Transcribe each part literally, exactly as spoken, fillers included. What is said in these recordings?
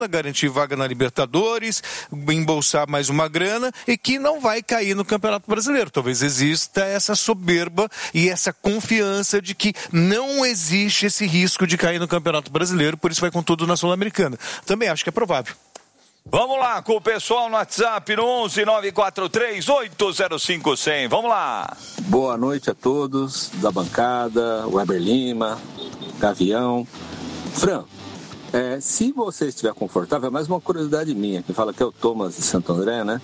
garantir vaga na Libertadores, embolsar mais uma grana e que não vai cair no Campeonato Brasileiro. Talvez exista essa soberba e essa confiança de que não existe esse risco de cair no Campeonato Brasileiro, por isso vai com tudo na Sul-Americana. Também acho que é provável. Vamos lá com o pessoal no WhatsApp no onze nove quatro três oito zero cinco zero zero. Vamos lá. Boa noite a todos da bancada, Weber Lima, Gavião. Fran, É, se você estiver confortável, é mais uma curiosidade minha, que fala que é o Thomas de Santo André, né?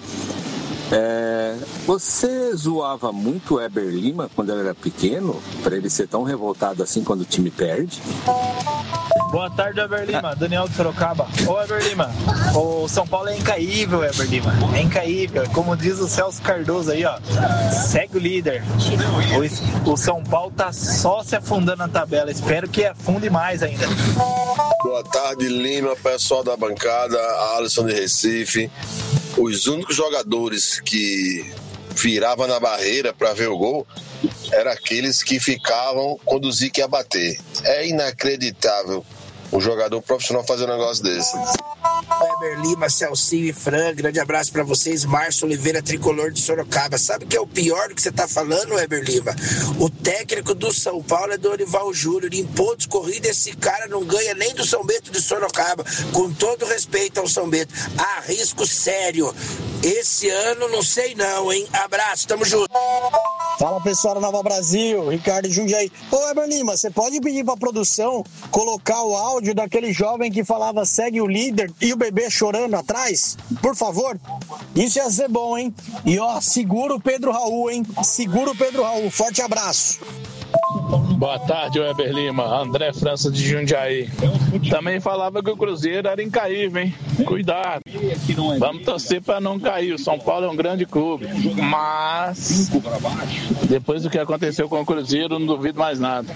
É, você zoava muito o Weber Lima quando ele era pequeno, para ele ser tão revoltado assim quando o time perde? Boa tarde, Weber Lima. Daniel de Sorocaba. Ô, Weber Lima, o São Paulo é incaível, Weber Lima. É incaível. Como diz o Celso Cardoso aí, ó. Segue o líder. O, o São Paulo tá só se afundando na tabela. Espero que afunde mais ainda. Boa tarde, Lima, pessoal da bancada, Alisson de Recife. Os únicos jogadores que viravam na barreira para ver o gol eram aqueles que ficavam quando o Zico ia bater. É inacreditável um jogador profissional fazer um negócio desse. Weber Lima, Celcinho e Fran, grande abraço pra vocês. Márcio Oliveira, tricolor de Sorocaba. Sabe o que é o pior do que você tá falando, Weber Lima? O técnico do São Paulo é Dorival Júnior. Em pontos corridos, esse cara não ganha nem do São Bento de Sorocaba. Com todo respeito ao São Bento. Há risco sério. Esse ano não sei não, hein? Abraço, tamo junto. Fala, pessoal da Nova Brasil, Ricardo Jundiaí. Ô, Weber Lima, você pode pedir pra produção colocar o áudio daquele jovem que falava segue o líder e o bebê chorando atrás? Por favor. Isso ia ser bom, hein? E ó, segura o Pedro Raul, hein? Segura o Pedro Raul. Forte abraço. Boa tarde, Weber Lima. André França de Jundiaí. Também falava que o Cruzeiro era incaível, hein? Cuidado. Vamos torcer para não cair. O São Paulo é um grande clube. Mas, depois do que aconteceu com o Cruzeiro, não duvido mais nada.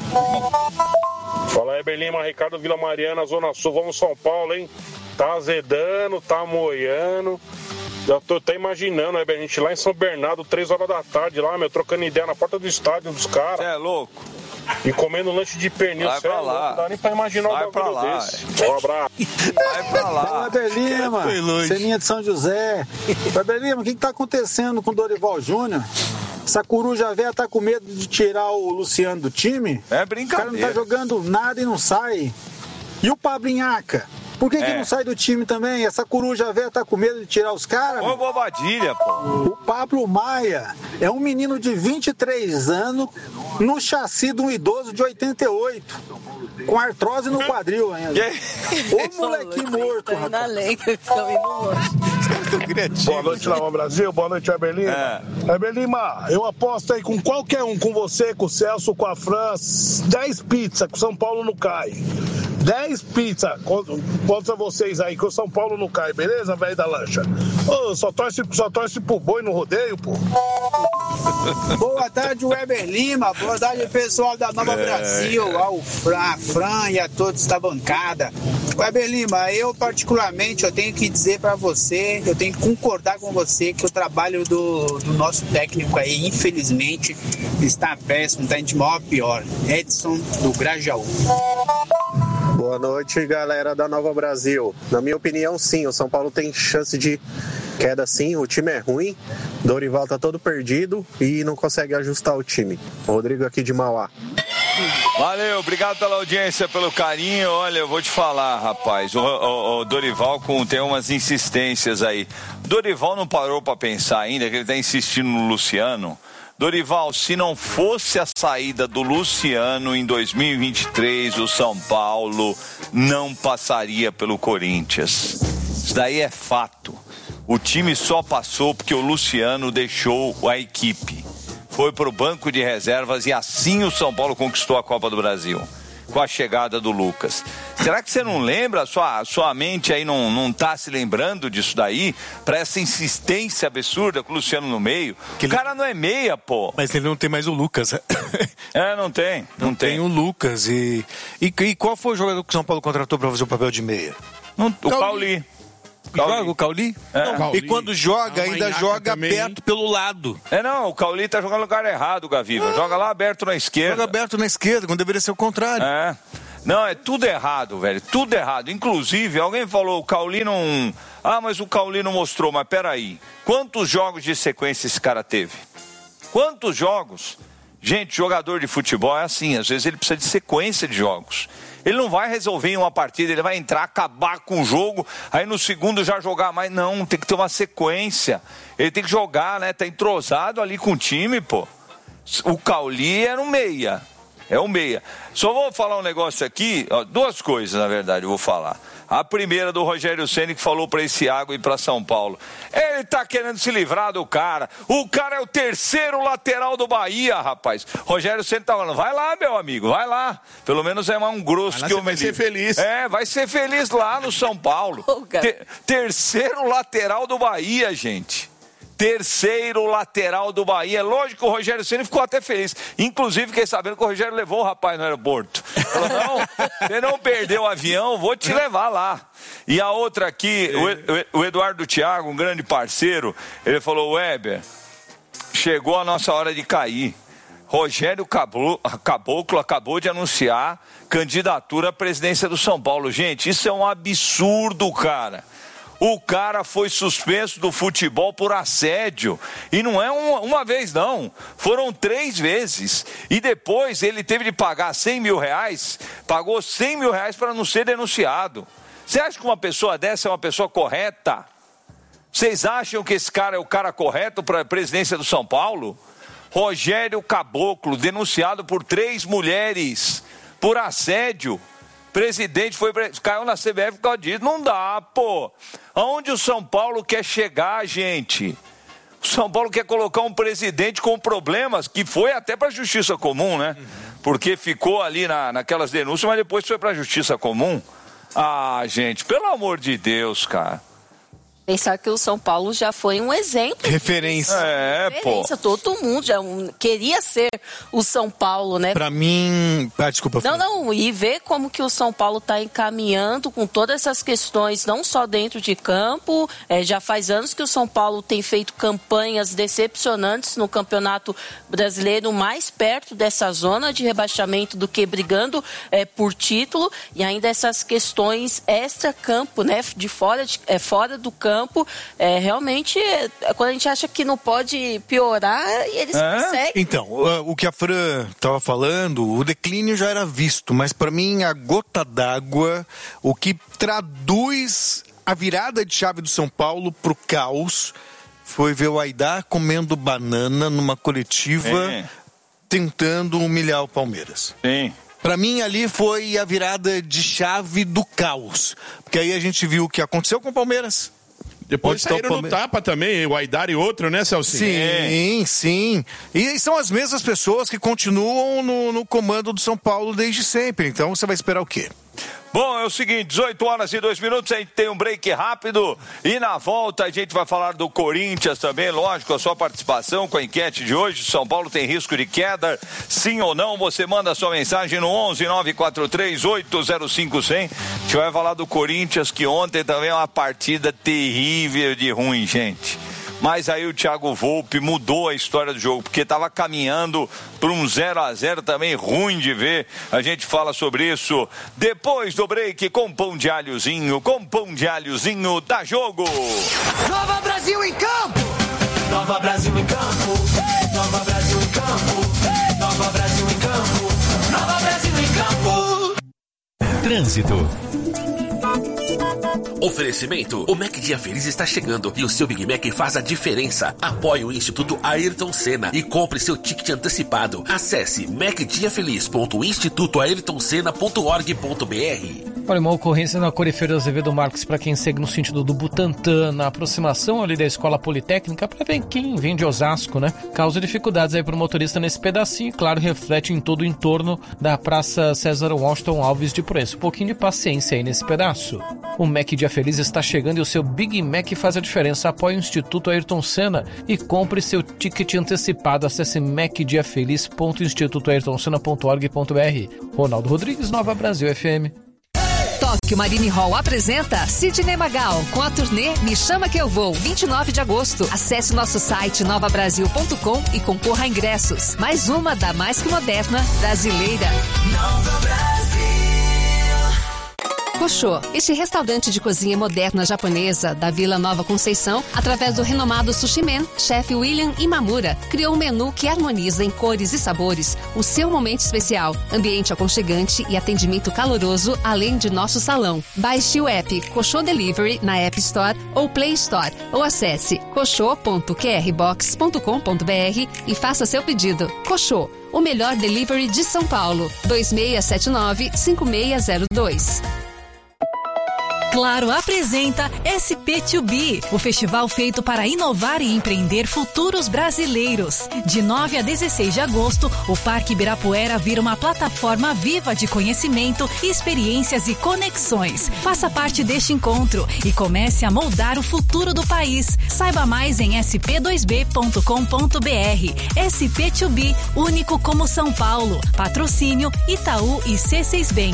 Fala, Weber Lima, Ricardo Vila Mariana, Zona Sul. Vamos São Paulo, hein? Tá azedando, tá moiando. Já tô até imaginando, né, a gente lá em São Bernardo, três horas da tarde lá, meu, trocando ideia na porta do estádio dos caras. Você é louco? E comendo lanche de pernil. Vai pra lá. Não dá nem pra imaginar Vai um bagulho pra lá. desse. Um abraço. Vai pra lá. Weber Lima, Ceninha de São José. Weber Lima, o que que tá acontecendo com o Dorival Júnior? Essa coruja velha tá com medo de tirar o Luciano do time? É brincadeira. O cara não tá jogando nada e não sai. E o Pablinhaca? Por que, é. que não sai do time também? Essa coruja velha tá com medo de tirar os caras? Ô, bobadilha, pô. O Pablo Maia é um menino de vinte e três anos no chassi de um idoso de oitenta e oito. Com artrose no quadril ainda. Ô, moleque morto, rapaz. Boa noite, Nova Brasil. Boa noite, Weber Lima. É. Weber Lima, eu aposto aí com qualquer um, com você, com o Celso, com a Fran, dez pizzas, que o São Paulo não cai. dez pizzas contra vocês aí, que o São Paulo não cai, beleza, velho da lancha? Ô, só torce, só torce pro boi no rodeio, pô. Boa tarde, Weber Lima. Boa tarde, pessoal da Nova é. Brasil, ao Fran, Fran e a todos da bancada. Weber Lima, eu particularmente, eu tenho que dizer pra você, eu tenho que concordar com você que o trabalho do, do nosso técnico aí, infelizmente, está péssimo, está de mal a pior. Edson, do Grajaú. Boa noite, galera da Nova Brasil. Na minha opinião, sim, o São Paulo tem chance de queda sim, o time é ruim, Dorival tá todo perdido e não consegue ajustar o time. Rodrigo aqui de Mauá. Valeu, obrigado pela audiência, pelo carinho. Olha, eu vou te falar, rapaz, o, o, o Dorival com, tem umas insistências aí. Dorival não parou pra pensar ainda que ele tá insistindo no Luciano. Dorival, se não fosse a saída do Luciano em dois mil e vinte e três, o São Paulo não passaria pelo Corinthians. Isso daí é fato. O time só passou porque o Luciano deixou a equipe. Foi para o banco de reservas e assim o São Paulo conquistou a Copa do Brasil. Com a chegada do Lucas. Será que você não lembra? Sua, sua mente aí não, não tá se lembrando disso daí? Pra essa insistência absurda com o Luciano no meio? Que o ele... cara não é meia, pô. Mas ele não tem mais o Lucas. É, não tem. Não, não tem. tem o Lucas. E, e, e qual foi o jogador que o São Paulo contratou pra fazer o papel de meia? Não, o Cauli. Joga o Cauli? É. Não, Cauli. E quando joga, ainda joga também aberto pelo lado. É, não, o Cauli tá jogando no lugar errado, Gaviva. Ah. Joga lá aberto na esquerda. Joga aberto na esquerda, quando deveria ser o contrário. É. Não, é tudo errado, velho, tudo errado. Inclusive, alguém falou, o Cauli não... Ah, mas o Cauli não mostrou, mas peraí. Quantos jogos de sequência esse cara teve? Quantos jogos? Gente, jogador de futebol é assim, às vezes ele precisa de sequência de jogos. Ele não vai resolver em uma partida, ele vai entrar, acabar com o jogo, aí no segundo já jogar mais. Não, tem que ter uma sequência. Ele tem que jogar, né? Tá entrosado ali com o time, pô. O Cauli era um meia. É um meia. Só vou falar um negócio aqui, ó, duas coisas, na verdade, eu vou falar. A primeira do Rogério Ceni, que falou para esse Iago ir para São Paulo. Ele tá querendo se livrar do cara. O cara é o terceiro lateral do Bahia, rapaz. Rogério Ceni tá falando, vai lá, meu amigo, vai lá. Pelo menos é um grosso que eu me vai ser feliz. É, vai ser feliz lá no São Paulo. Ter- terceiro lateral do Bahia, gente. Terceiro lateral do Bahia. É lógico que o Rogério Ceni ficou até feliz. Inclusive, fiquei sabendo que o Rogério levou o rapaz no aeroporto. Falou, não, você não perdeu o avião, vou te levar lá. E a outra aqui, o, o Eduardo Thiago, um grande parceiro, ele falou, Weber, chegou a nossa hora de cair. Rogério Caboclo acabou de anunciar candidatura à presidência do São Paulo. Gente, isso é um absurdo, cara. O cara foi suspenso do futebol por assédio. E não é uma, uma vez, não. Foram três vezes. E depois ele teve de pagar cem mil reais. Pagou cem mil reais para não ser denunciado. Você acha que uma pessoa dessa é uma pessoa correta? Vocês acham que esse cara é o cara correto para a presidência do São Paulo? Rogério Caboclo, denunciado por três mulheres por assédio. Presidente foi, caiu na C B F por causa disso. Não dá, pô. Aonde o São Paulo quer chegar, gente? O São Paulo quer colocar um presidente com problemas, que foi até para a Justiça Comum, né? Porque ficou ali na, naquelas denúncias, mas depois foi para a Justiça Comum. Ah, gente, pelo amor de Deus, cara. Pensar que o São Paulo já foi um exemplo. Referência. É, Referência. pô. Todo mundo já um, queria ser o São Paulo, né? Pra mim... Ah, desculpa. Não, não. E ver como que o São Paulo está encaminhando com todas essas questões, não só dentro de campo. É, já faz anos que o São Paulo tem feito campanhas decepcionantes no Campeonato Brasileiro, mais perto dessa zona de rebaixamento do que brigando é, por título. E ainda essas questões extra-campo, né? De fora, de, é, fora do campo. Campo, é, realmente, é, quando a gente acha que não pode piorar, eles é? conseguem. Então, o que a Fran estava falando, o declínio já era visto, mas para mim a gota d'água, o que traduz a virada de chave do São Paulo pro caos, foi ver o Aidar comendo banana numa coletiva, é. tentando humilhar o Palmeiras. Sim. Pra mim, ali foi a virada de chave do caos. Porque aí a gente viu o que aconteceu com o Palmeiras. Depois saíram no tapa também, o Aidar e outro, né, Sim, Celcinho? sim. E são as mesmas pessoas que continuam no, no comando do São Paulo desde sempre. Então, você vai esperar o quê? Bom, é o seguinte, dezoito horas e dois minutos, a gente tem um break rápido e na volta a gente vai falar do Corinthians também, lógico, a sua participação com a enquete de hoje. São Paulo tem risco de queda, sim ou não? Você manda a sua mensagem no onze nove quatro três oito zero cinco zero zero. A gente vai falar do Corinthians, que ontem também é uma partida terrível de ruim, gente. Mas aí o Thiago Volpi mudou a história do jogo, porque estava caminhando para um zero a zero também ruim de ver. A gente fala sobre isso depois do break com pão de alhozinho, com pão de alhozinho, dá jogo. Nova Brasil em campo! Nova Brasil em campo! Nova Brasil em campo! Nova Brasil em campo! Nova Brasil em campo! Trânsito. Oferecimento: o Mac Dia Feliz está chegando e o seu Big Mac faz a diferença. Apoie o Instituto Ayrton Senna e compre seu ticket antecipado. Acesse mac dia feliz ponto instituto ayrton senna ponto org ponto br. Olha, uma ocorrência na Corifeira Azevedo Marques para quem segue no sentido do Butantã, na aproximação ali da Escola Politécnica, para ver quem vem de Osasco, né? Causa dificuldades aí para o motorista nesse pedacinho e, claro, reflete em todo o entorno da Praça César Washington Alves de Proença. Um pouquinho de paciência aí nesse pedaço. O Mac Dia Feliz está chegando e o seu Big Mac faz a diferença. Apoie o Instituto Ayrton Senna e compre seu ticket antecipado. Acesse mac dia feliz ponto instituto ayrton senna ponto org ponto br. Ronaldo Rodrigues, Nova Brasil F M. Tóquio Marine Hall apresenta Sidney Magal com a turnê Me Chama Que Eu Vou, vinte e nove de agosto. Acesse nosso site nova brasil ponto com e concorra a ingressos. Mais uma da mais que moderna brasileira. Nova Brasil. Koshô, este restaurante de cozinha moderna japonesa da Vila Nova Conceição, através do renomado Sushi Man, chefe William Imamura, criou um menu que harmoniza em cores e sabores o seu momento especial, ambiente aconchegante e atendimento caloroso, além de nosso salão. Baixe o app Koshô Delivery na App Store ou Play Store, ou acesse koshô ponto q r box ponto com ponto b r e faça seu pedido. Koshô, o melhor delivery de São Paulo. dois seis sete nove, cinco seis zero dois. Claro apresenta S P dois B, o festival feito para inovar e empreender futuros brasileiros. De nove a dezesseis de agosto, o Parque Ibirapuera vira uma plataforma viva de conhecimento, experiências e conexões. Faça parte deste encontro e comece a moldar o futuro do país. Saiba mais em s p dois b ponto com ponto b r. S P dois B, único como São Paulo. Patrocínio Itaú e C seis Bank.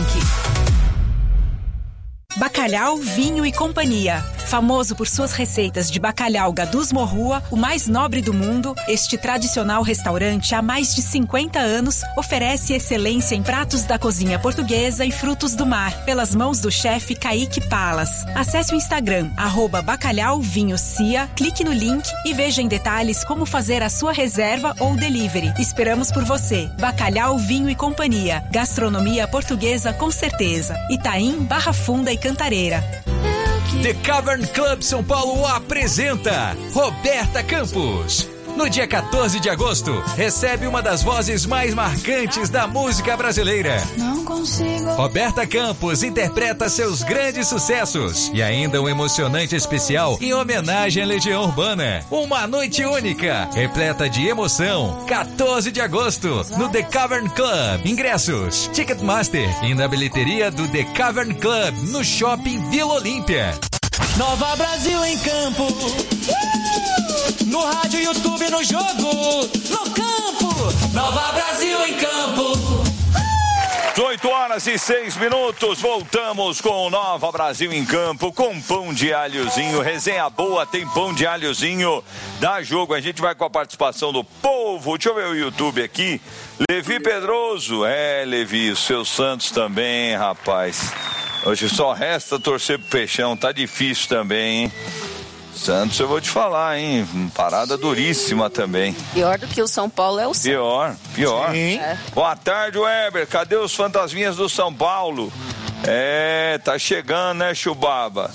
Bacalhau, Vinho e Companhia. Famoso por suas receitas de bacalhau Gadus Morrua, o mais nobre do mundo, este tradicional restaurante há mais de cinquenta anos oferece excelência em pratos da cozinha portuguesa e frutos do mar, pelas mãos do chefe Kaique Palas. Acesse o Instagram, arroba Bacalhau Vinho Cia, clique no link e veja em detalhes como fazer a sua reserva ou delivery. Esperamos por você. Bacalhau, Vinho e Companhia. Gastronomia portuguesa com certeza. Itaim, Barra Funda e Cantareira. The Cavern Club São Paulo apresenta Roberta Campos. No dia quatorze de agosto, recebe uma das vozes mais marcantes da música brasileira. Não consigo. Roberta Campos interpreta seus grandes sucessos e ainda um emocionante especial em homenagem à Legião Urbana. Uma noite única, repleta de emoção. quatorze de agosto, no The Cavern Club. Ingressos, Ticketmaster e na bilheteria do The Cavern Club, no Shopping Vila Olímpia. Nova Brasil em campo. Uh! No rádio, YouTube, no jogo, no campo. Nova Brasil em campo. oito horas e seis minutos, voltamos com o Nova Brasil em campo, com pão de alhozinho, resenha boa, tem pão de alhozinho, dá jogo, a gente vai com a participação do povo, deixa eu ver o YouTube aqui, Levi Pedroso, é Levi, os seus Santos também, rapaz, hoje só resta torcer pro Peixão, tá difícil também, hein? Santos, eu vou te falar, hein? Parada duríssima também. Pior do que o São Paulo é o Santos. Pior, pior. É. Boa tarde, Weber. Cadê os fantasminhas do São Paulo? É, tá chegando, né, Chubaba?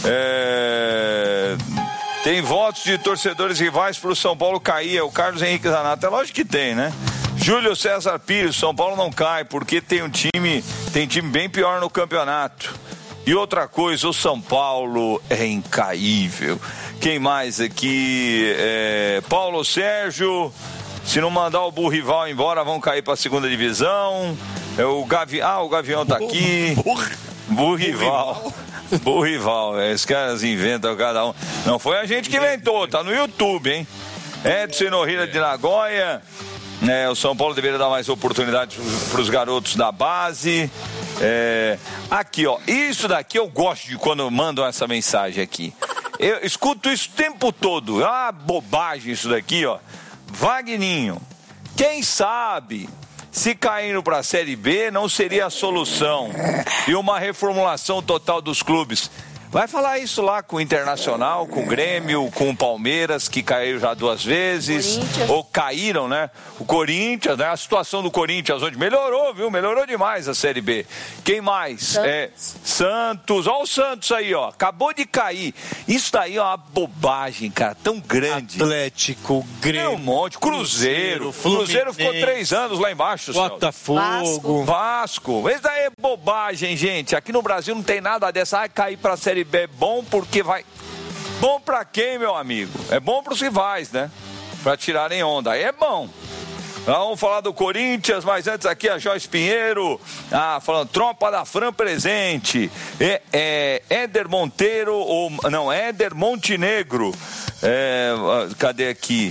É... Tem votos de torcedores rivais pro São Paulo cair. É o Carlos Henrique Zanata. É lógico que tem, né? Júlio César Pires, São Paulo não cai, porque tem um time, tem time bem pior no campeonato. E outra coisa, o São Paulo é incaível. Quem mais aqui? É, Paulo Sérgio, se não mandar o Burrival embora, vão cair para a segunda divisão. É o Gavi... Ah, o Gavião tá aqui. Burrival. Burrival. É, esses caras inventam cada um. Não foi a gente que inventou, tá no YouTube, hein? Edson Norrida de Nagoya. É, o São Paulo deveria dar mais oportunidades para os garotos da base. É, aqui, ó, isso daqui eu gosto de quando mandam essa mensagem aqui. Eu escuto isso o tempo todo. É uma bobagem isso daqui, ó. Vagninho, quem sabe se caindo para a Série B não seria a solução e uma reformulação total dos clubes. Vai falar isso lá com o Internacional, com o Grêmio, com o Palmeiras, que caiu já duas vezes, ou caíram, né? O Corinthians, né? A situação do Corinthians hoje melhorou, viu? Melhorou demais a Série B. Quem mais? Santos. É, Santos. Olha o Santos aí, ó. Acabou de cair. Isso daí é uma bobagem, cara, tão grande. Atlético, Grêmio. É um monte. Cruzeiro. Cruzeiro, Cruzeiro ficou três anos lá embaixo. Botafogo. Vasco. Vasco. Isso daí é bobagem, gente. Aqui no Brasil não tem nada dessa. Ah, cair pra Série B é bom porque vai... Bom pra quem, meu amigo? É bom pros rivais, né? Pra tirarem onda. Aí é bom. Vamos falar do Corinthians, mas antes aqui a Joyce Pinheiro, ah, falando, tropa da Fran presente, é, é Éder Monteiro, ou, não, Éder Montenegro, é, cadê aqui?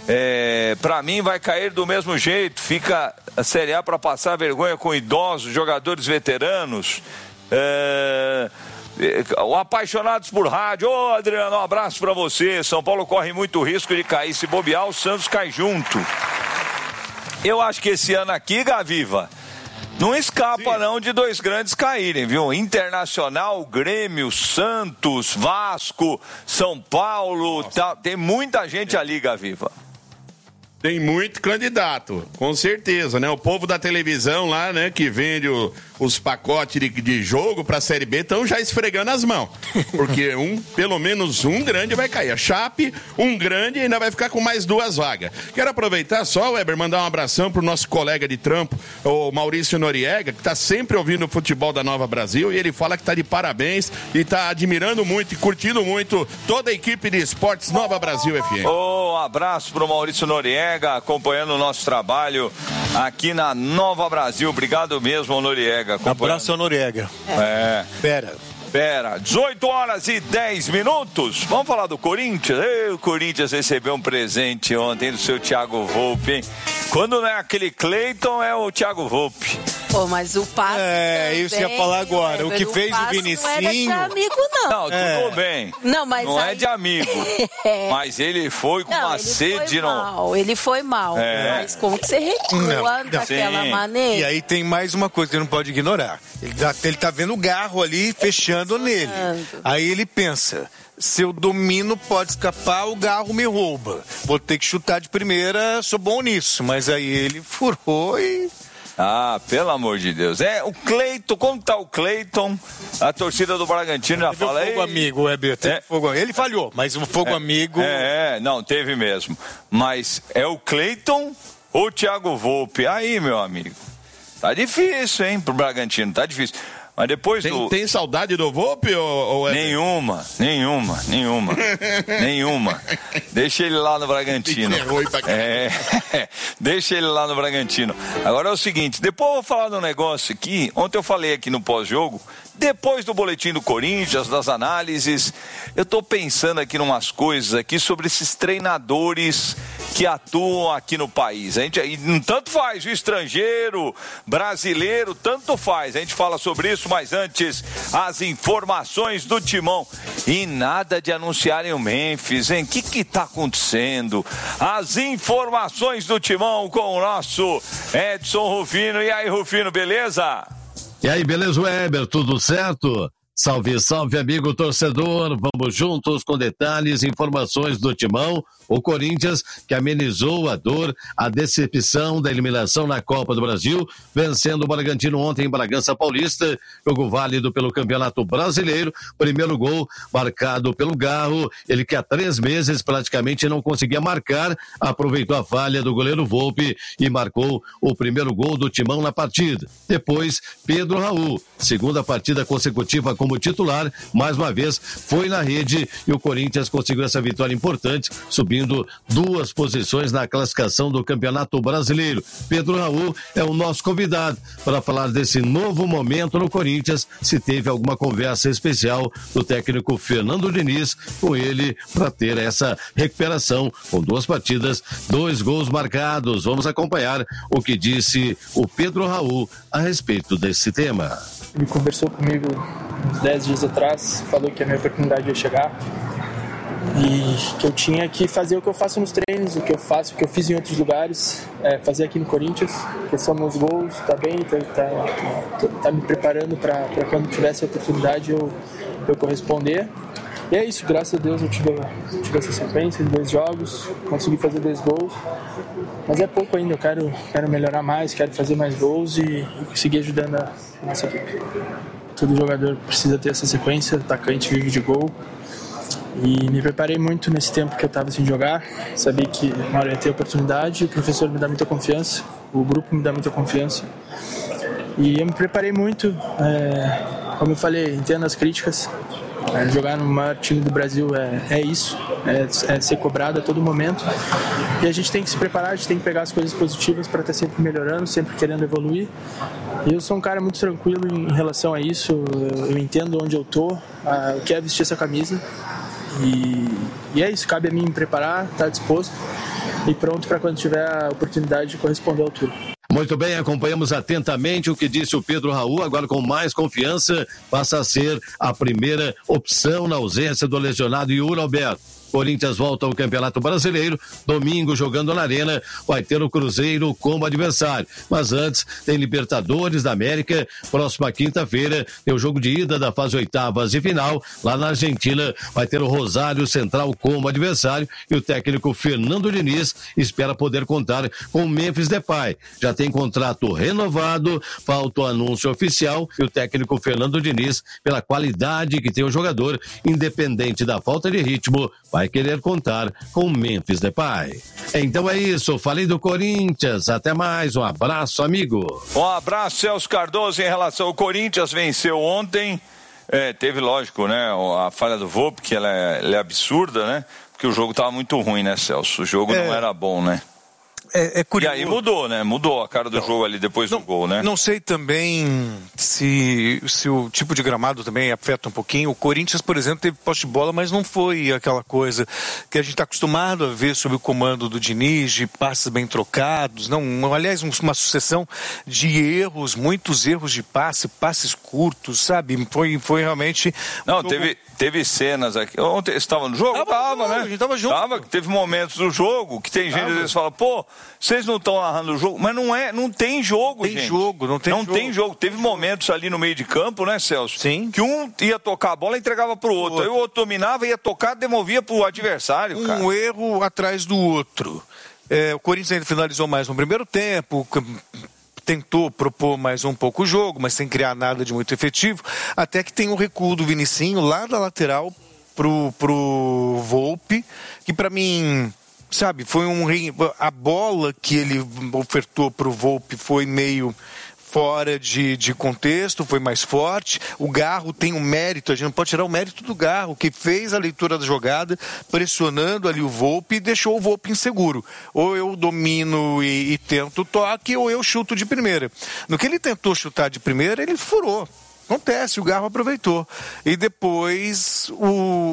É, pra mim vai cair do mesmo jeito, fica a Série A pra passar vergonha com idosos, jogadores veteranos, é... O Apaixonados por Rádio, ô Adriano, um abraço pra você. São Paulo corre muito risco de cair, se bobear o Santos cai junto. Eu acho que esse ano aqui, Gaviva, Não escapa, Sim. não, de dois grandes caírem, viu? Internacional, Grêmio, Santos, Vasco, São Paulo, tá, tem muita gente ali, Gaviva. Tem muito candidato, com certeza, né? O povo da televisão lá, né, que vende o, os pacotes de, de jogo pra Série B, estão já esfregando as mãos. Porque um, pelo menos um grande vai cair. A Chape, um grande e ainda vai ficar com mais duas vagas. Quero aproveitar só, Weber, mandar um abração pro nosso colega de trampo, o Maurício Noriega, que tá sempre ouvindo o futebol da Nova Brasil, e ele fala que tá de parabéns e tá admirando muito e curtindo muito toda a equipe de esportes Nova Brasil F M. Um abraço pro Maurício Noriega, acompanhando o nosso trabalho aqui na Nova Brasil. Obrigado mesmo, Noriega. Abraço ao Noriega. É. Pera. Pera, dezoito horas e dez minutos. Vamos falar do Corinthians? Ei, o Corinthians recebeu um presente ontem do seu Thiago Volpe, hein? Quando não é aquele Cleiton, é o Thiago Volpe. Pô, mas o passe É, também, isso ia falar agora. O que o fez o Vinicinho... Vinicinho... Não é de amigo, não. Não, tudo É. bem. Não, mas não aí... é de amigo. É. Mas ele foi com Não, uma ele sede, foi não. mal, ele foi mal. É. Mas como que você recua Não, não. daquela Sim. maneira? E aí tem mais uma coisa que ele não pode ignorar. Ele tá, ele tá vendo o garro ali fechando nele. Aí ele pensa... Se eu domino, pode escapar, o garro me rouba. Vou ter que chutar de primeira, sou bom nisso. Mas aí ele furou e... Ah, pelo amor de Deus. É, o Cleiton, como tá o Cleiton? A torcida do Bragantino já Teve fala... o fogo amigo, Weber. Teve É. fogo... Ele falhou, mas o fogo é, amigo... É, é, não, teve mesmo. Mas é o Cleiton ou o Thiago Volpe? Aí, meu amigo. Tá difícil, hein, pro Bragantino, tá difícil. Mas depois tem, do... tem saudade do Volpe ou, ou é... Nenhuma, nenhuma, nenhuma, nenhuma. Deixa ele lá no Bragantino. É, deixa ele lá no Bragantino. Agora é o seguinte, depois eu vou falar de um negócio aqui. Ontem eu falei aqui no pós-jogo. Depois do boletim do Corinthians, das análises, eu tô pensando aqui em umas coisas aqui sobre esses treinadores que atuam aqui no país. A gente, e tanto faz, o estrangeiro, brasileiro, tanto faz. A gente fala sobre isso, mas antes, as informações do Timão. E nada de anunciarem o Memphis, hein? O que que tá acontecendo? As informações do Timão com o nosso Edson Rufino. E aí, Rufino, beleza? E aí, beleza, Weber? Tudo certo? Salve, salve, amigo torcedor. Vamos juntos com detalhes e informações do Timão. O Corinthians, que amenizou a dor, a decepção da eliminação na Copa do Brasil, vencendo o Bragantino ontem em Bragança Paulista. Jogo válido pelo Campeonato Brasileiro. Primeiro gol marcado pelo Garro. Ele que há três meses praticamente não conseguia marcar. Aproveitou a falha do goleiro Volpe e marcou o primeiro gol do Timão na partida. Depois, Pedro Raul. Segunda partida consecutiva como titular. Mais uma vez, foi na rede e o Corinthians conseguiu essa vitória importante, subindo duas posições na classificação do Campeonato Brasileiro. Pedro Raul é o nosso convidado para falar desse novo momento no Corinthians, se teve alguma conversa especial do técnico Fernando Diniz com ele para ter essa recuperação com duas partidas, dois gols marcados. Vamos acompanhar o que disse o Pedro Raul a respeito desse tema. Ele conversou comigo uns dez dias atrás, falou que a minha oportunidade ia chegar e que eu tinha que fazer o que eu faço nos treinos, o que eu faço, o que eu fiz em outros lugares, é, fazer aqui no Corinthians, que são meus gols, tá bem, tá, tá, tá me preparando para quando tivesse a oportunidade eu, eu corresponder. E é isso, graças a Deus eu tive, tive essa sequência de dois jogos, consegui fazer dois gols, mas é pouco ainda, eu quero, quero melhorar mais, quero fazer mais gols e, e seguir ajudando a nossa equipe. Todo jogador precisa ter essa sequência, atacante vive de gol. E me preparei muito nesse tempo que eu estava sem jogar. Sabia que uma hora ia ter oportunidade, o professor me dá muita confiança, o grupo me dá muita confiança. E eu me preparei muito, é, como eu falei, entendo as críticas. É, jogar no maior time do Brasil é, é isso, é, é ser cobrado a todo momento. E a gente tem que se preparar, a gente tem que pegar as coisas positivas para estar sempre melhorando, sempre querendo evoluir. E eu sou um cara muito tranquilo em relação a isso, eu, eu entendo onde eu tô, ah, eu quero vestir essa camisa. E, e é isso, cabe a mim me preparar, estar disposto e pronto para quando tiver a oportunidade de corresponder à altura. Muito bem, acompanhamos atentamente o que disse o Pedro Raul, agora com mais confiança, passa a ser a primeira opção na ausência do lesionado Yuri Alberto. Corinthians volta ao Campeonato Brasileiro. Domingo, jogando na Arena, vai ter o Cruzeiro como adversário. Mas antes, tem Libertadores da América. Próxima quinta-feira, tem o jogo de ida da fase oitavas e final. Lá na Argentina, vai ter o Rosário Central como adversário. E o técnico Fernando Diniz espera poder contar com o Memphis Depay. Já tem contrato renovado, falta o anúncio oficial. E o técnico Fernando Diniz, pela qualidade que tem o jogador, independente da falta de ritmo, vai querer contar com o Memphis Depay. Então é isso, falei do Corinthians, até mais, um abraço, amigo. Um abraço, Celso Cardoso. Em relação ao Corinthians, venceu ontem, é, teve, lógico, né, a falha do Volpi, que ela é, ela é absurda, né, porque o jogo estava muito ruim, né, Celso, o jogo é... não era bom, né. É, é curioso. E aí mudou, né? Mudou a cara do não, jogo ali depois não, do gol, né? Não sei também se, se o tipo de gramado também afeta um pouquinho. O Corinthians, por exemplo, teve posse de bola, mas não foi aquela coisa que a gente está acostumado a ver sob o comando do Diniz, de passes bem trocados. Não, aliás, uma sucessão de erros, muitos erros de passe, passes curtos, sabe? Foi, foi realmente... Não, jogo... teve, teve cenas aqui. Ontem você estava no jogo? Tava, tava, né? A gente tava junto. Tava, teve momentos do jogo que tem gente que às vezes fala, pô, vocês não estão narrando o jogo, mas não é, não tem jogo, tem gente. Jogo, não tem não jogo. tem jogo. Teve momentos ali no meio de campo, né, Celso? Sim. Que um ia tocar a bola e entregava pro outro. outro. Aí o outro dominava, ia tocar, devolvia pro adversário, um cara. Um erro atrás do outro. É, o Corinthians ainda finalizou mais no primeiro tempo, tentou propor mais um pouco o jogo, mas sem criar nada de muito efetivo, até que tem um recuo do Vinicinho lá da lateral pro, pro Volpi, que pra mim... Sabe, foi um... A bola que ele ofertou pro Volpi foi meio fora de, de contexto, foi mais forte. O Garro tem um mérito, a gente não pode tirar o mérito do Garro, que fez a leitura da jogada, pressionando ali o Volpi e deixou o Volpi inseguro. Ou eu domino e, e tento o toque, ou eu chuto de primeira. No que ele tentou chutar de primeira, ele furou. Acontece, o Garro aproveitou. E depois o,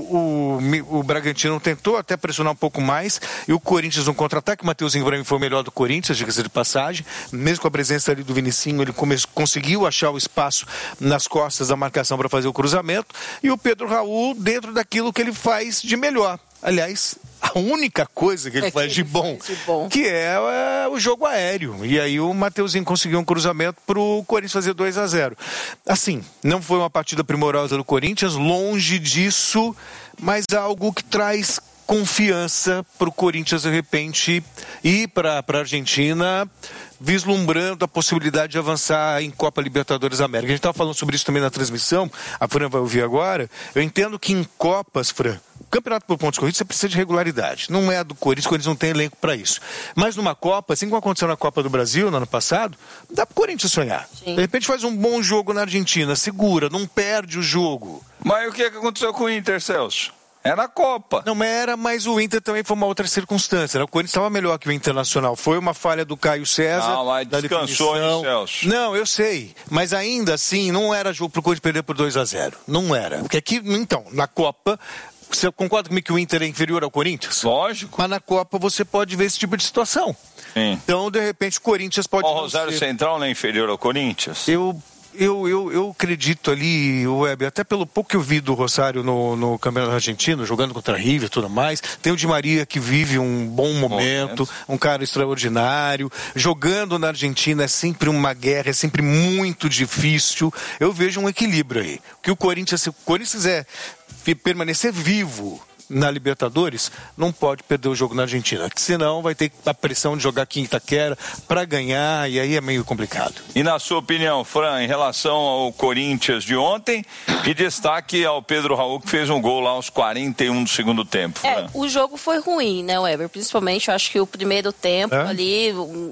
o, o Bragantino tentou até pressionar um pouco mais. E o Corinthians no contra-ataque. O Mateuzinho pra mim foi o melhor do Corinthians, diga-se de passagem. Mesmo com a presença ali do Vinicinho, ele come, conseguiu achar o espaço nas costas da marcação para fazer o cruzamento. E o Pedro Raul dentro daquilo que ele faz de melhor. Aliás, a única coisa que ele é faz, que de, ele bom, faz de bom, que é, é o jogo aéreo. E aí o Mateuzinho conseguiu um cruzamento para o Corinthians fazer dois a zero. Assim, não foi uma partida primorosa do Corinthians, longe disso, mas algo que traz confiança para o Corinthians, de repente, ir para a Argentina, vislumbrando a possibilidade de avançar em Copa Libertadores da América. A gente estava falando sobre isso também na transmissão, a Fran vai ouvir agora. Eu entendo que em Copas, Fran, o campeonato por pontos corridos você precisa de regularidade. Não é a do Corinthians, o Corinthians não tem elenco para isso. Mas numa Copa, assim como aconteceu na Copa do Brasil no ano passado, dá para o Corinthians sonhar. Sim. De repente faz um bom jogo na Argentina, segura, não perde o jogo. Mas o que aconteceu com o Inter, Celso? Era a Copa. Não era, mas o Inter também foi uma outra circunstância. Né? O Corinthians estava melhor que o Internacional. Foi uma falha do Caio César. Não, mas da descansou, definição. Hein, Celso? Não, eu sei. Mas ainda assim, não era jogo para o Corinthians perder por dois a zero. Não era. Porque aqui, então, na Copa... Você concorda comigo que o Inter é inferior ao Corinthians? Lógico. Mas na Copa você pode ver esse tipo de situação. Sim. Então, de repente, o Corinthians pode... O Rosário ser... Central não é inferior ao Corinthians? Eu... Eu, eu, eu acredito ali, Web, até pelo pouco que eu vi do Rosário no, no Campeonato Argentino, jogando contra a River e tudo mais. Tem o Di Maria que vive um bom momento, momento, um cara extraordinário. Jogando na Argentina é sempre uma guerra, é sempre muito difícil. Eu vejo um equilíbrio aí. Que o Corinthians, se o Corinthians quiser permanecer vivo na Libertadores, não pode perder o jogo na Argentina, senão vai ter a pressão de jogar aqui em Itaquera para ganhar, e aí é meio complicado. E na sua opinião, Fran, em relação ao Corinthians de ontem, e destaque ao Pedro Raul, que fez um gol lá aos quarenta e um do segundo tempo, Fran. É, o jogo foi ruim, né, Weber? Principalmente, eu acho que o primeiro tempo é? ali,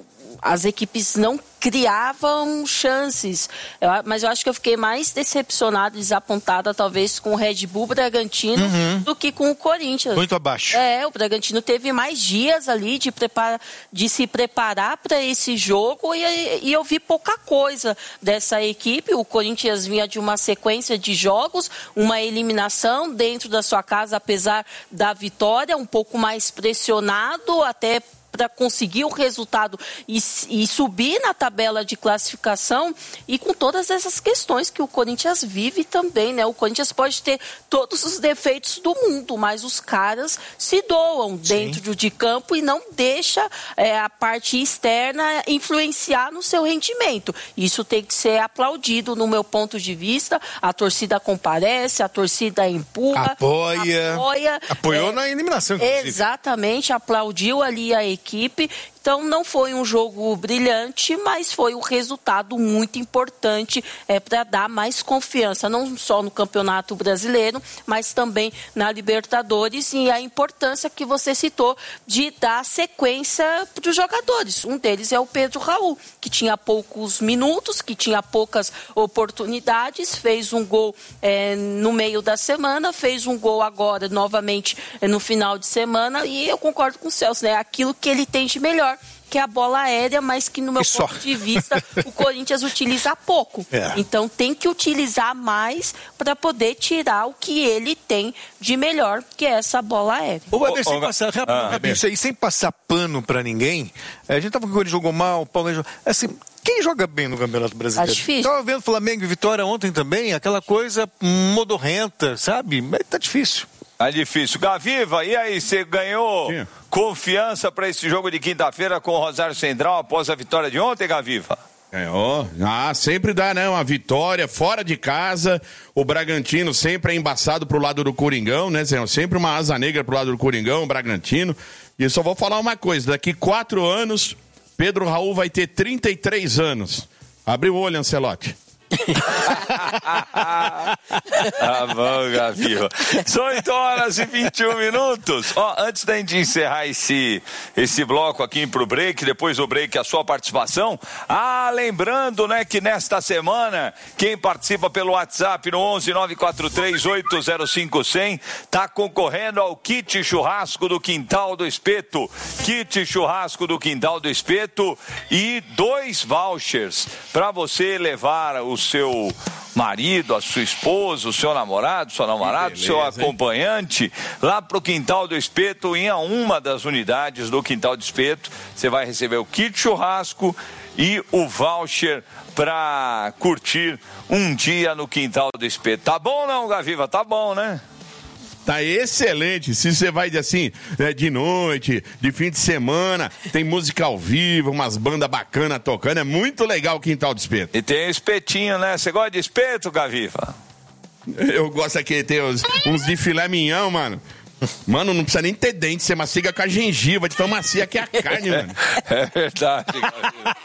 as equipes não criavam chances, eu, mas eu acho que eu fiquei mais decepcionada, desapontada talvez com o Red Bull Bragantino uhum. do que com o Corinthians. Muito abaixo. É, o Bragantino teve mais dias ali de, prepara, de se preparar para esse jogo e, e eu vi pouca coisa dessa equipe. O Corinthians vinha de uma sequência de jogos, uma eliminação dentro da sua casa, apesar da vitória, um pouco mais pressionado, até para conseguir o resultado e, e subir na tabela de classificação, e com todas essas questões que o Corinthians vive também, né? O Corinthians pode ter todos os defeitos do mundo, mas os caras se doam Sim. dentro de campo e não deixa é, a parte externa influenciar no seu rendimento. Isso tem que ser aplaudido no meu ponto de vista. A torcida comparece, a torcida empurra, apoia, apoia apoiou é, na eliminação. Inclusive. Exatamente, aplaudiu ali a equipe. Então, não foi um jogo brilhante, mas foi um resultado muito importante é, para dar mais confiança, não só no Campeonato Brasileiro, mas também na Libertadores, e a importância que você citou de dar sequência para os jogadores. Um deles é o Pedro Raul, que tinha poucos minutos, que tinha poucas oportunidades, fez um gol é, no meio da semana, fez um gol agora, novamente, é, no final de semana, e eu concordo com o Celso, né? Aquilo que ele tem de melhor, que é a bola aérea, mas que no meu ponto de vista o Corinthians utiliza pouco. É. Então tem que utilizar mais para poder tirar o que ele tem de melhor, que é essa bola aérea. Ô, Weber, sem passar rápido, ah, rápido, isso aí, sem passar pano para ninguém, a gente tava com ele jogou mal, o Palmeiras jogou, assim, quem joga bem no Campeonato Brasileiro? Acho difícil. Tava vendo Flamengo e Vitória ontem também, aquela coisa modorrenta, sabe? Mas tá difícil. Tá difícil. Gaviva, e aí, você ganhou Sim. confiança para esse jogo de quinta-feira com o Rosário Central após a vitória de ontem, Gaviva? Ganhou. Ah, sempre dá, né? Uma vitória fora de casa. O Bragantino sempre é embaçado pro lado do Coringão, né? Sempre uma asa negra pro lado do Coringão, o Bragantino. E eu só vou falar uma coisa, daqui quatro anos, Pedro Raul vai ter trinta e três anos. Abre o olho, Ancelotti. Tá bom, Gaviva. São oito horas e vinte e um minutos. Ó, antes da gente encerrar esse, esse bloco aqui pro break, depois do break a sua participação. Ah, lembrando, né, que nesta semana, quem participa pelo WhatsApp no onze nove quatro três oito zero cinco zero zero tá concorrendo ao kit churrasco do Quintal do Espeto. Kit churrasco do Quintal do Espeto e dois vouchers para você levar o seu marido, a sua esposa, o seu namorado, seu namorado, o seu acompanhante, hein? Lá pro Quintal do Espeto, em uma das unidades do Quintal do Espeto, você vai receber o kit churrasco e o voucher para curtir um dia no Quintal do Espeto. Tá bom ou não, Gaviva? Tá bom, né? Tá excelente. Se você vai de assim, de noite, de fim de semana, tem música ao vivo, umas bandas bacanas tocando, é muito legal o Quintal do Espeto. E tem espetinho, né? Você gosta de espeto, Gaviva? Eu gosto aqui, tem uns, uns de filé mignon, mano. Mano, não precisa nem ter dente, você mastiga com a gengiva, de tão macia que é a carne, mano. É verdade, Gaviva.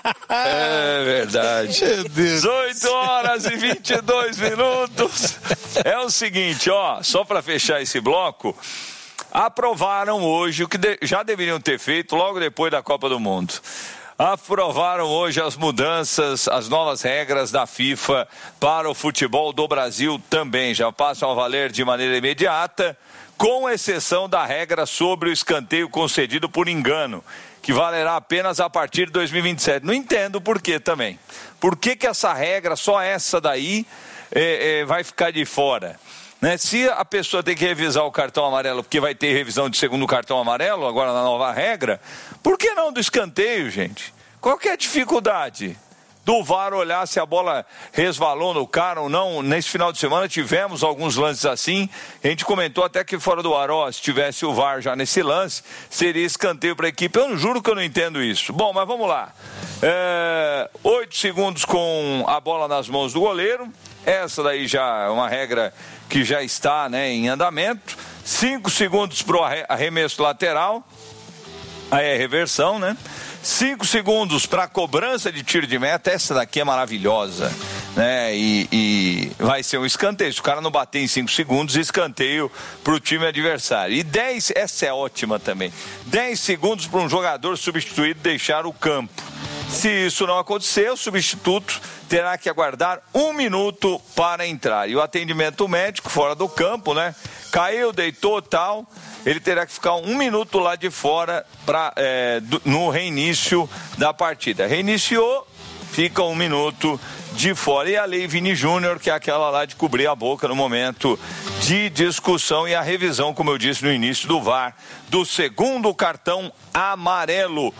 É verdade. Meu Deus. dezoito horas e vinte e dois minutos. É o seguinte, ó, só para fechar esse bloco, aprovaram hoje o que de, já deveriam ter feito logo depois da Copa do Mundo. Aprovaram hoje as mudanças, as novas regras da FIFA para o futebol do Brasil também. Já passam a valer de maneira imediata, com exceção da regra sobre o escanteio concedido por engano, que valerá apenas a partir de dois mil e vinte e sete. Não entendo por que também. Por que que essa regra, só essa daí, é, é, vai ficar de fora? Né? Se a pessoa tem que revisar o cartão amarelo, porque vai ter revisão de segundo cartão amarelo, agora na nova regra, por que não do escanteio, gente? Qual que é a dificuldade do V A R olhar se a bola resvalou no cara ou não? Nesse final de semana tivemos alguns lances assim, a gente comentou até que fora do ar, ó, se tivesse o V A R já nesse lance, seria escanteio para a equipe. Eu não juro que eu não entendo isso. Bom, mas vamos lá. É, oito segundos com a bola nas mãos do goleiro, essa daí já é uma regra que já está, né, em andamento. Cinco segundos para o arremesso lateral, aí é reversão, né? Cinco segundos para cobrança de tiro de meta, essa daqui é maravilhosa, né? E, e vai ser um escanteio. Se o cara não bater em cinco segundos, escanteio para o time adversário. E dez, essa é ótima também. Dez segundos para um jogador substituído deixar o campo. Se isso não acontecer, o substituto terá que aguardar um minuto para entrar. E o atendimento médico fora do campo, né? Caiu, deitou, tal. Ele terá que ficar um minuto lá de fora pra, é, do, no reinício da partida. Reiniciou, fica um minuto de fora. E a Lei Vini Júnior, que é aquela lá de cobrir a boca no momento de discussão e a revisão, como eu disse no início do V A R, do segundo cartão amarelo.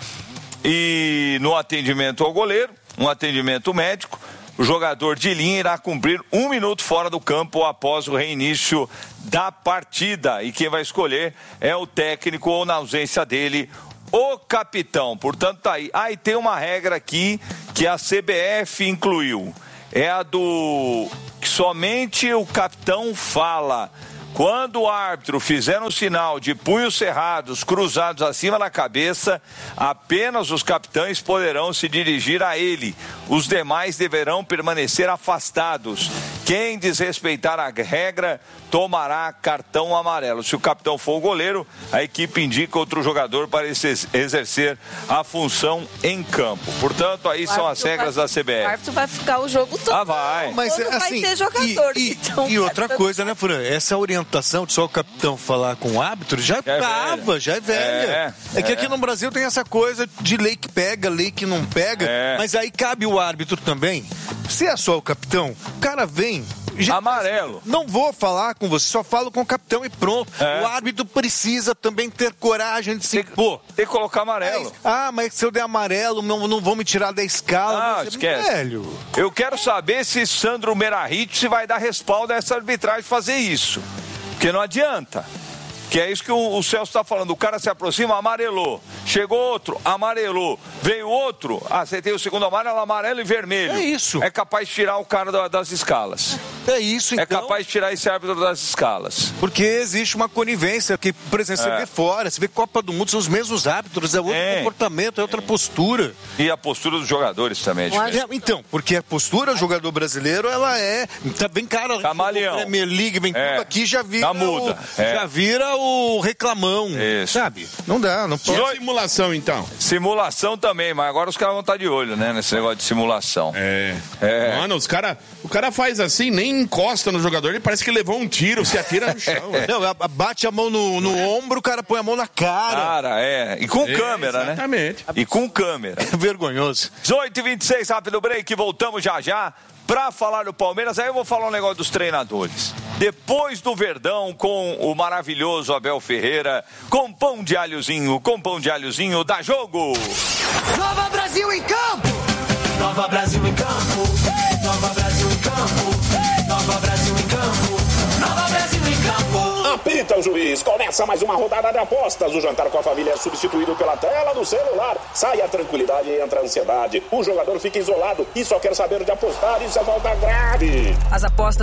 E no atendimento ao goleiro, um atendimento médico, o jogador de linha irá cumprir um minuto fora do campo após o reinício da partida. E quem vai escolher é o técnico ou, na ausência dele, o capitão. Portanto, tá aí. Ah, e tem uma regra aqui que a C B F incluiu. É a do que somente o capitão fala. Quando o árbitro fizer um sinal de punhos cerrados, cruzados acima da cabeça, apenas os capitães poderão se dirigir a ele. Os demais deverão permanecer afastados. Quem desrespeitar a regra tomará cartão amarelo. Se o capitão for o goleiro, a equipe indica outro jogador para exercer a função em campo. Portanto, aí são as regras vai, da C B F. O árbitro vai ficar o jogo todo. Ah, vai. Mas, todo assim, vai ter jogador. E, e, então, e outra coisa, né, Fran? Essa orientação de só o capitão falar com o árbitro já é tava, velha. já é velha. É, é que aqui no Brasil tem essa coisa de lei que pega, lei que não pega, é. Mas aí cabe o árbitro também. Se é só o capitão, o cara vem... Já, amarelo. Não vou falar com você, só falo com o capitão e pronto. É. O árbitro precisa também ter coragem de se impor. Tem que colocar amarelo. É, ah, mas se eu der amarelo, não, não vão me tirar da escala. Ah, esquece. Velho. Eu quero saber se Sandro Merahit se vai dar respaldo a essa arbitragem fazer isso. Porque não adianta. Que é isso que o, o Celso está falando. O cara se aproxima, amarelou. Chegou outro, amarelou. Veio outro, ah, você tem o segundo amarelo, amarelo e vermelho. É isso. É capaz de tirar o cara da, das escalas. É isso, então. É capaz de tirar esse árbitro das escalas. Porque existe uma conivência que, por exemplo, você é. vê fora, você vê Copa do Mundo, são os mesmos árbitros, é outro é. comportamento, é outra é. postura. E a postura dos jogadores também é diferente. É, então, porque a postura do jogador brasileiro, ela é, tá bem cara. Camaleão. Premier League, vem é. tudo aqui, já vira tá muda. O, é. já vira o reclamão. Isso. Sabe? Não dá, não pode. E simulação, então? Simulação também, mas agora os caras vão estar de olho, né, nesse negócio de simulação. É. é. Mano, os cara, o cara faz assim, nem encosta no jogador, ele parece que levou um tiro, se atira no chão. É. Não, bate a mão no, no é. ombro, o cara põe a mão na cara. Cara, é. E com é, câmera, exatamente. né? E com câmera. É vergonhoso. dezoito e vinte e seis, rápido break, voltamos já já. Pra falar do Palmeiras, aí eu vou falar um negócio dos treinadores. Depois do Verdão, com o maravilhoso Abel Ferreira, com pão de alhozinho, com pão de alhozinho, dá jogo! Nova Brasil em campo! Nova Brasil em campo! Nova Brasil em campo! Nova Brasil em campo! Nova Brasil em campo! Apita o juiz, começa mais uma rodada de apostas. O jantar com a família é substituído pela tela do celular. Sai a tranquilidade e entra a ansiedade. O jogador fica isolado e só quer saber de apostar. Isso é falta grave. As apostas